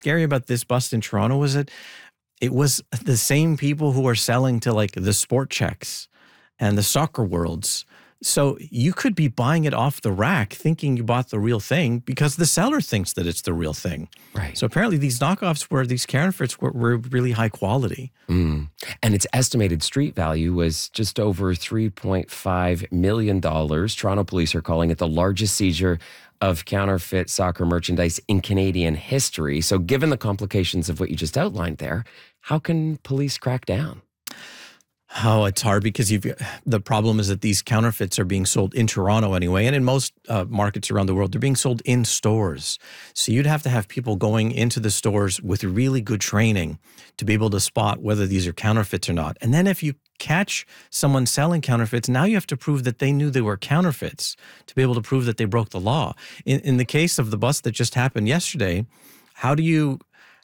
scary about this bust in Toronto was it was the same people who are selling to like the Sport Checks and the Soccer Worlds. So you could be buying it off the rack thinking you bought the real thing because the seller thinks that it's the real thing. Right. So apparently these knockoffs these counterfeits were really high quality. And its estimated street value was just over $3.5 million. Toronto police are calling it the largest seizure of counterfeit soccer merchandise in Canadian history. So given the complications of what you just outlined there, how can police crack down? Oh, it's hard because the problem is that these counterfeits are being sold in Toronto anyway, and in most markets around the world, they're being sold in stores. So you'd have to have people going into the stores with really good training to be able to spot whether these are counterfeits or not. And then if you catch someone selling counterfeits, now you have to prove that they knew they were counterfeits to be able to prove that they broke the law. In the case of the bust that just happened yesterday, how do you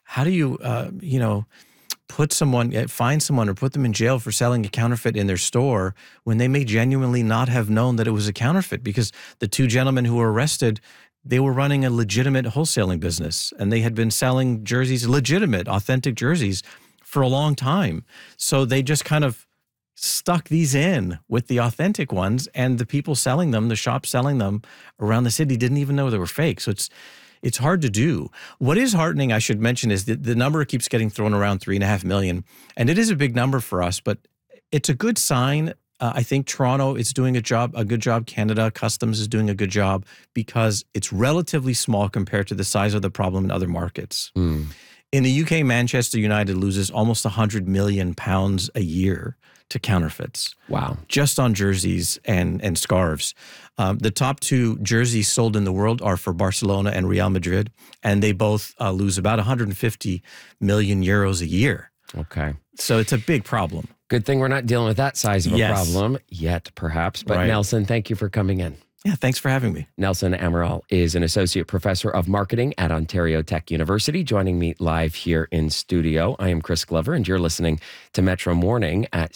find someone or put them in jail for selling a counterfeit in their store when they may genuinely not have known that it was a counterfeit? Because the two gentlemen who were arrested, they were running a legitimate wholesaling business and they had been selling jerseys, legitimate, authentic jerseys for a long time. So they just kind of stuck these in with the authentic ones, and the people selling them, the shops selling them around the city didn't even know they were fake. So it's hard to do. What is heartening, I should mention, is that the number keeps getting thrown around, 3.5 million. And it is a big number for us, but it's a good sign. I think Toronto is doing a good job. Canada Customs is doing a good job because it's relatively small compared to the size of the problem in other markets. In the UK, Manchester United loses almost 100 million pounds a year to counterfeits. Wow. Just on jerseys and scarves. The top two jerseys sold in the world are for Barcelona and Real Madrid, and they both lose about 150 million euros a year. Okay. So it's a big problem. Good thing we're not dealing with that size of a problem yet, perhaps. But Right. Nelson, thank you for coming in. Yeah, thanks for having me. Nelson Amaral is an associate professor of marketing at Ontario Tech University, joining me live here in studio. I am Chris Glover, and you're listening to Metro Morning at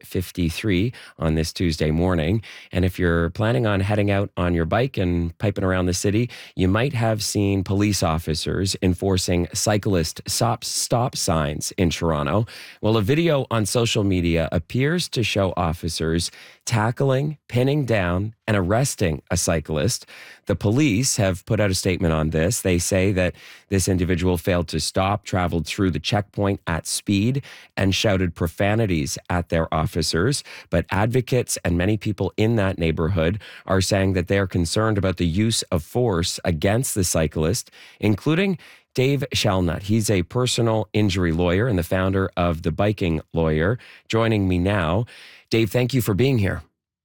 7:53 on this Tuesday morning. And if you're planning on heading out on your bike and piping around the city, you might have seen police officers enforcing cyclist stop signs in Toronto. Well, a video on social media appears to show officers tackling, pinning down, and arresting a cyclist. The police have put out a statement on this. They say that this individual failed to stop, traveled through the checkpoint at speed, and shouted profanities at their officers. But advocates and many people in that neighborhood are saying that they are concerned about the use of force against the cyclist, including Dave Shalnut. He's a personal injury lawyer and the founder of The Biking Lawyer, joining me now. Dave, thank you for being here.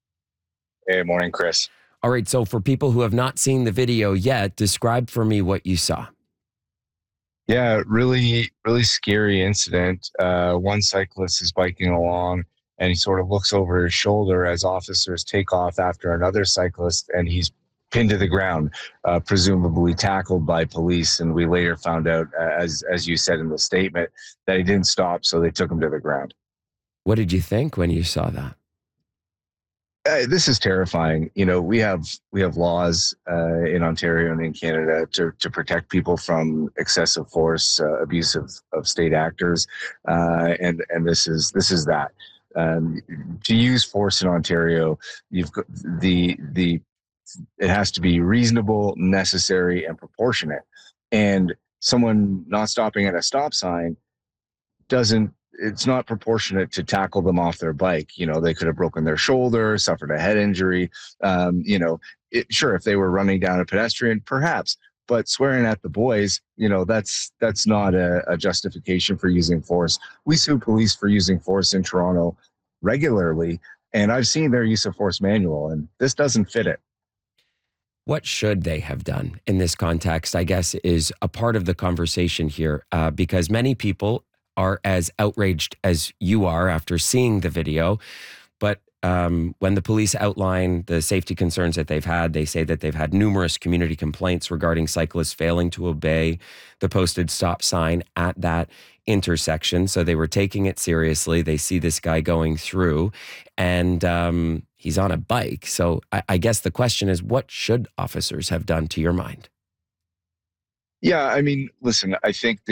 Hey, morning, Chris. All right, so for people who have not seen the video yet, describe for me what you saw. Yeah, really scary incident. One cyclist is biking along and he sort of looks over his shoulder as officers take off after another cyclist, and he's pinned to the ground, presumably tackled by police. And we later found out, as you said in the statement, that he didn't stop, so they took him to the ground. What did you think when you saw that? This is terrifying. You know, we have laws in Ontario and in Canada to protect people from excessive force, abuse of state actors, and this is that. To use force in Ontario, you've got it has to be reasonable, necessary, and proportionate. And someone not stopping at a stop sign it's not proportionate to tackle them off their bike. You know, they could have broken their shoulder, suffered a head injury. Sure, if they were running down a pedestrian, perhaps, but swearing at the boys, that's not a justification for using force. We sue police for using force in Toronto regularly, and I've seen their use of force manual, and this doesn't fit it. What should they have done in this context, I guess, is a part of the conversation here, because many people are as outraged as you are after seeing the video. But when the police outline the safety concerns that they've had, they say that they've had numerous community complaints regarding cyclists failing to obey the posted stop sign at that intersection. So they were taking it seriously. They see this guy going through, and he's on a bike. So I guess the question is, what should officers have done, to your mind? Yeah, I mean, listen, I think